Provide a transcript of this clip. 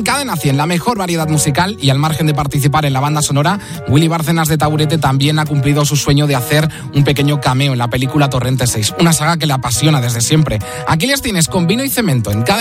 Cadena 100, la mejor variedad musical, y al margen de participar en la banda sonora, Willy Bárcenas de Taburete también ha cumplido su sueño de hacer un pequeño cameo en la película Torrente 6, una saga que le apasiona desde siempre. Aquí les tienes con Vino y Cemento en Cadena.